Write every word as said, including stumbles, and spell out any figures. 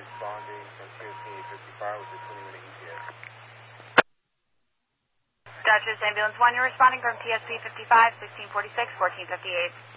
responding from T S P fifty-five with the twenty minute E T A. Dodgers Ambulance one, you're responding from T S P fifty-five, sixteen forty-six, fourteen fifty-eight.